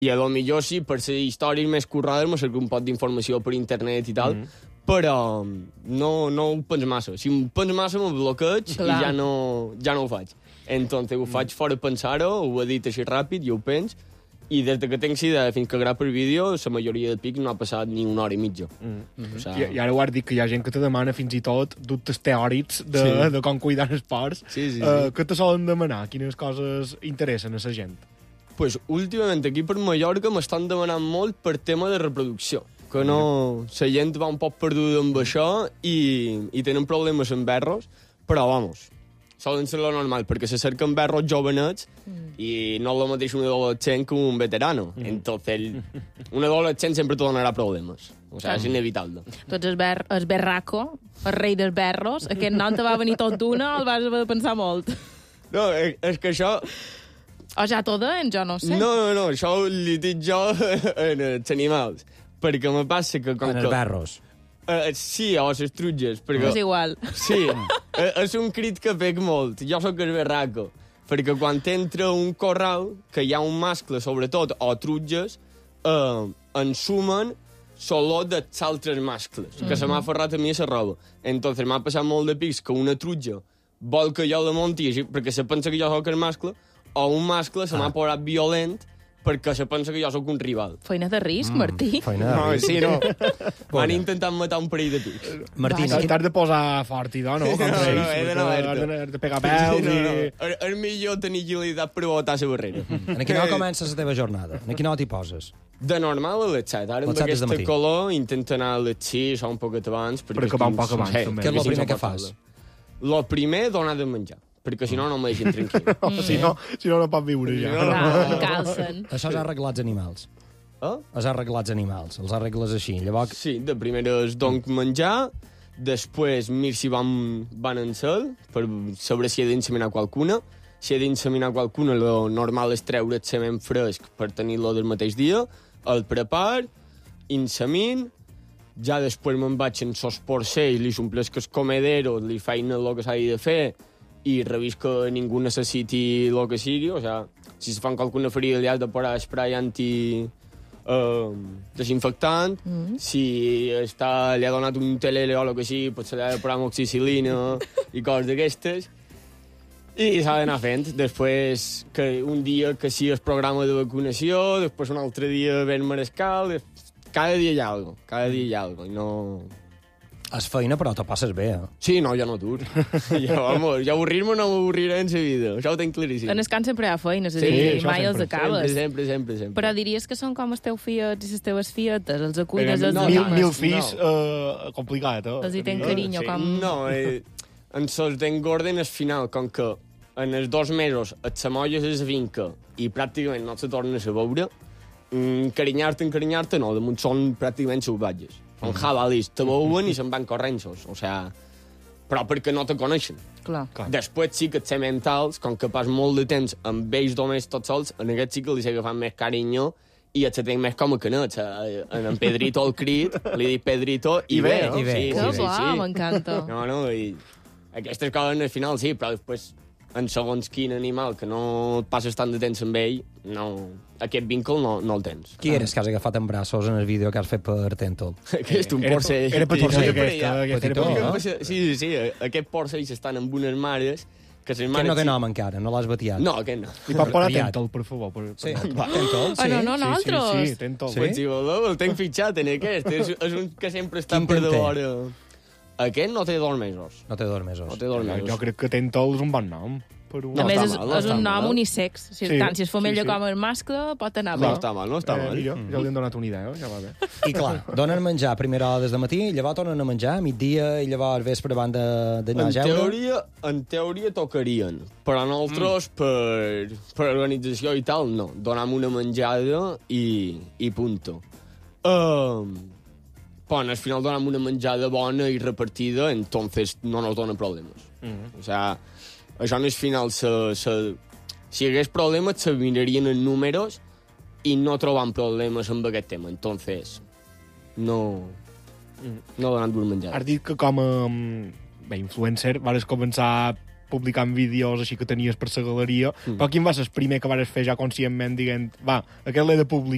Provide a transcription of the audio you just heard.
I a lo millor sí, per ser històries més currades me cerco un pot d'informació per internet i tal, però no ho penso massa. Si em penso massa me bloqueig i ja no ho faig. Entonces ho faig fora pensar-ho, ho he dit així ràpid, jo ho penso, i des que tinc idea fins que gravo el vídeo, la majoria de pics no ha passat ni una hora i mitja. O sigui, I ara ho has dit, que hi ha gent que te demana fins i tot dubtes teòrics de com cuidar els porcs. Sí. Què te solen demanar? Quines coses interessen a la gent? Pues últimament aquí per Mallorca m'estan demanant molt per tema de reproducció, que no... La gent va un poc perduda amb això i tenen problemes amb berros, però, vamos, solen ser lo normal, perquè se cerquen berros jovenets i no és el mateix un adolescent que un veterano. Entonces, un adolescent sempre te donarà problemes. O sigui, és inevitable. Tu ets el berraco, el rei dels berros. Aquest nom te va venir tot d'una, el vas haver de pensar molt. No, és que això... O ja t'ho deien, jo no sé. No, això li dic jo en els animals. Perquè me passa que... En els berros. Sí, o les trutges. Perquè... És igual. Sí, és un crit que pec molt. Jo sóc el berraco. Perquè quan t'entra un corral, que hi ha un mascle, sobretot, o trutges, ensumen l'olor dels altres mascles, que se m'ha aferrat a mi a la roba. Entonces m'ha passat molt de pics que una trutja vol que jo la monti així, perquè se pensa que jo sóc el mascle, o un mascle se m'ha posat violent perquè se pensa que jo sóc un rival. Feina de risc, Martí. Feina de risc. Sí, no. Van intentant matar un parell de pics. Martí, T'has de posar fort i no? No, he d'anar alerta. Has de pegar pèls i... És millor tenir agilitat per botar la barrera. En quina hora comença la teva jornada? En quina hora t'hi poses? De normal a les 7. Ara amb Les 7 aquesta del matí. calor intento anar a les 6 o un poquet abans. Perquè va un poc abans, també. Què és el primer que fas? El primer, donar de menjar. Perquè si no, no me deixen tranquil. Si no pot viure ja. Clar, calcen. Això és arreglats animals. Els arreglats animals. Els arregles així. Llavors... Sí, de primera es donc menjar, després mir si van en cel, per saber si he d'inseminar qualcuna. Si he d'inseminar qualcuna, lo normal és treure el semen fresc per tenir-lo del mateix dia, el prepar, insemin, ja després me'n vaig en sos porcells, li s'omplesc el comedero, li feina el que s'ha de fer, i revís que ningú necessiti el que sigui, o sigui, si se fan qualcuna ferida li has de posar spray desinfectant, si li ha donat un telele o el que sigui, potser li ha de posar amoxicil·lina i coses d'aquestes, i s'ha d'anar fent. Després, que un dia que sí el programa de vacunació, després un altre dia ben marescal, cada dia hi ha alguna cosa, cada dia hi ha alguna cosa, i no... És feina, però te passes bé, eh? Sí, no, jo no dur. Jo avorrir-me no m'avorriré en la vida. Això ho tenc claríssim. En el camp sempre hi ha feina, és a dir, mai els acabes. Sempre. Però diries que són com els teus fiets i les teves fietes, els cuines, els no, animes. Mil fills, complicat, eh? Els hi tenen carinyo, com... No, en sos d'engorden al final, com que en els 2 mesos et s'amolles a la finca i pràcticament no se tornes a veure, encarinyar-te no, damunt són pràcticament salvatges. Són jabalis, te veuen i se'n van corrents, o sigui, però perquè no te coneixen. Clar. Després sí que et sé mentals, com que pas molt de temps amb ells només tots sols, en aquest sí que li sé agafant més carinyo i et se tenc més com a canet. En Pedrito el crit, li dic Pedrito i bé. I bé. Que guau, m'encanta. No, i aquestes coses al final sí, però després en segons quin animal que no et passes tant de temps amb ell, no, aquest vincle no el tens. Qui eres que has agafat en braços en el vídeo que has fet per Tentol? Aquest, un porcell. Era petitó, Petitó, Sí, aquest porcell estan amb unes mares que les mares... Que no té nom encara, no l'has batiat. No, aquest no. I pot posar Tentol, per favor. Sí, Tentol, sí. No, nosaltres. Sí, Tentol. Pues si voleu, el tenc fitxat en aquest. És un que sempre està per devora. Aquest no té 2 mesos. No té 2 mesos. No té 2 mesos. Jo crec que Tentol és un bon nom. A més, és un nom unisex. Tant si és femella com el mascle, pot anar bé. No està mal. Ja li hem donat una idea, ja va bé. I clar, donen menjar a primera hora des de matí, llavors tornen a menjar a migdia i llavors vespre van d'anar a jeure. En teoria tocarien, però nosaltres, per organització i tal, no. Donem una menjada i punto. Però al final donem una menjada bona i repartida, entonces no nos dona problemes. O sea, això no és final. Si hi hagués problemes, se mirarien en números i no trobam problemes amb aquest tema. Entonces, no donem dur menjar. Has dit que com a influencer vas començar publicant vídeos així que tenies per la galeria, però quin va ser el primer que vas fer ja conscientment dient, va, aquest l'he de publicar